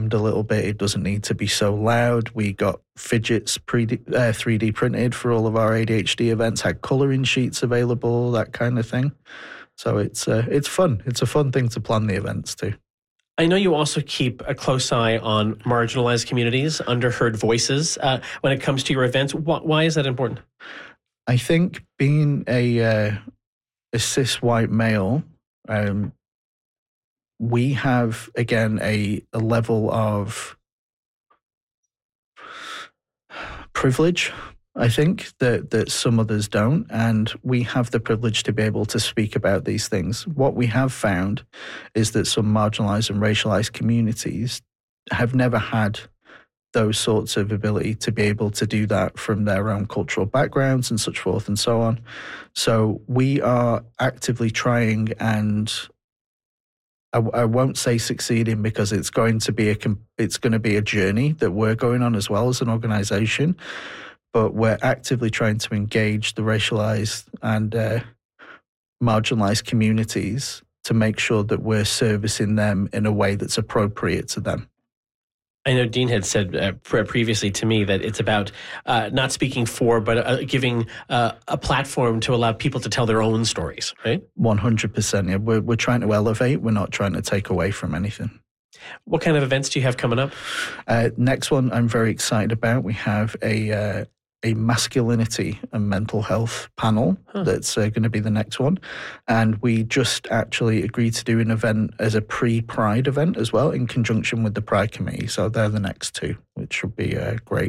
dimmed a little bit. It doesn't need to be so loud. We got fidgets 3D printed for all of our ADHD events, had colouring sheets available, that kind of thing. So it's fun. It's a fun thing to plan the events too. I know you also keep a close eye on marginalized communities, underheard voices when it comes to your events. Why is that important? I think being a cis white male, we have, again, a level of privilege, I think, that some others don't. And we have the privilege to be able to speak about these things. What we have found is that some marginalized and racialized communities have never had those sorts of ability to be able to do that from their own cultural backgrounds and such forth and so on. So we are actively trying, and I won't say succeeding because it's going to be a journey that we're going on as well as an organization, but we're actively trying to engage the racialized and marginalized communities to make sure that we're servicing them in a way that's appropriate to them. I know Dean had said previously to me that it's about not speaking for, but giving a platform to allow people to tell their own stories, right? 100%. Yeah. We're trying to elevate. We're not trying to take away from anything. What kind of events do you have coming up? Next one I'm very excited about. We have a masculinity and mental health panel that's going to be the next one. And we just actually agreed to do an event as a pre-Pride event as well in conjunction with the Pride Committee. So they're the next two, which should be great.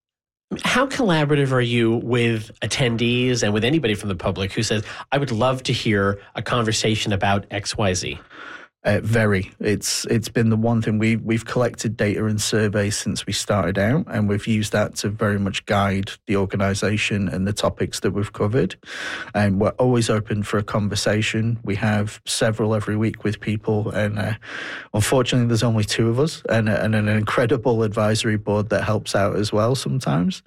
How collaborative are you with attendees and with anybody from the public who says, I would love to hear a conversation about XYZ? Very. It's been the one thing we've collected data and surveys since we started out, and we've used that to very much guide the organisation and the topics that we've covered. And we're always open for a conversation. We have several every week with people, and unfortunately, there's only two of us, and an incredible advisory board that helps out as well sometimes.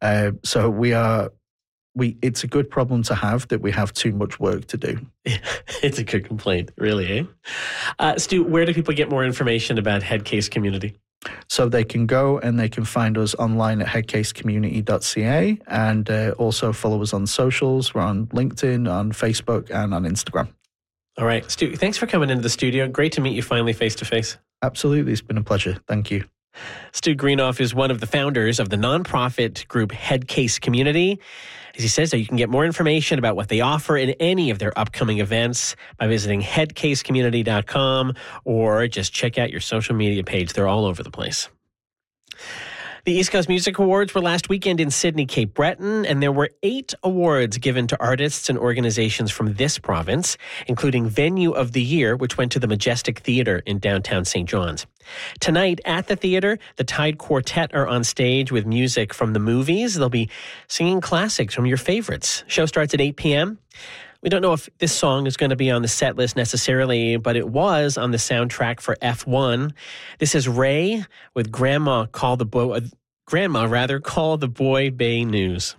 So we are. It's a good problem to have that we have too much work to do. It's a good complaint, really, eh? Stu, where do people get more information about Headcase Community? So they can go and they can find us online at headcasecommunity.ca, and also follow us on socials. We're on LinkedIn, on Facebook, and on Instagram. All right. Stu, thanks for coming into the studio. Great to meet you finally face-to-face. Absolutely. It's been a pleasure. Thank you. Stu Greenhoff is one of the founders of the nonprofit group Headcase Community. As he says, you can get more information about what they offer in any of their upcoming events by visiting headcasecommunity.com, or just check out your social media page. They're all over the place. The East Coast Music Awards were last weekend in Sydney, Cape Breton, and there were 8 awards given to artists and organizations from this province, including Venue of the Year, which went to the Majestic Theatre in downtown St. John's. Tonight at the theatre, the Tide Quartet are on stage with music from the movies. They'll be singing classics from your favorites. Show starts at 8 p.m. We don't know if this song is going to be on the set list necessarily, but it was on the soundtrack for F1. This is Ray with Grandma Call the Boy Bay News.